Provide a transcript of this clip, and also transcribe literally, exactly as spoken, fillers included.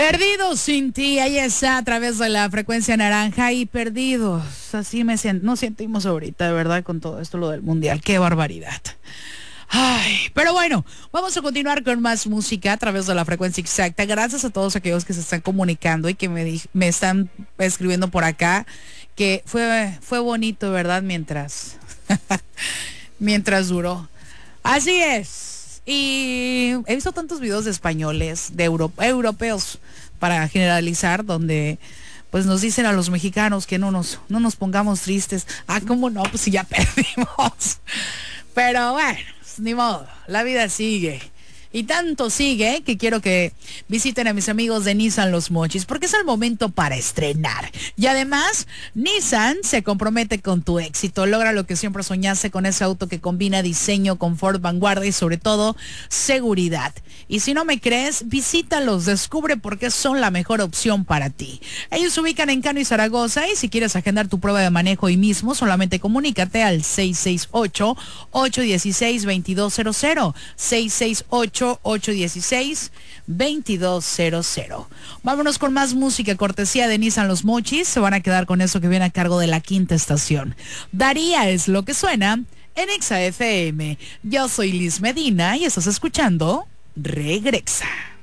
Perdidos sin ti, ahí está, a través de la frecuencia naranja y perdidos. Así me siento, nos sentimos ahorita, de verdad, con todo esto, lo del mundial. ¡Qué barbaridad! Ay, pero bueno, vamos a continuar con más música a través de la frecuencia exacta. Gracias a todos aquellos que se están comunicando y que me, di- me están escribiendo por acá, que fue, fue bonito, ¿verdad? Mientras, mientras duró. Así es. Y he visto tantos videos de españoles, de euro- europeos, para generalizar, donde pues nos dicen a los mexicanos que no nos, no nos pongamos tristes. Ah, ¿cómo no? Pues si ya perdimos. Pero bueno, pues, ni modo, la vida sigue. Y tanto sigue que quiero que visiten a mis amigos de Nissan Los Mochis, porque es el momento para estrenar. Y además, Nissan se compromete con tu éxito. Logra lo que siempre soñaste con ese auto que combina diseño, confort, vanguardia y sobre todo seguridad. Y si no me crees, visítalos, descubre por qué son la mejor opción para ti. Ellos se ubican en Cano y Zaragoza, y si quieres agendar tu prueba de manejo hoy mismo, solamente comunícate al seis seis ocho, ocho uno seis, dos dos cero cero. seis seis ocho, ocho uno seis, dos dos cero cero. Vámonos con más música, cortesía de Nissan Los Mochis. Se van a quedar con eso que viene a cargo de la quinta estación. Daría es lo que suena en Exa F M. Yo soy Liz Medina y estás escuchando Regrexa.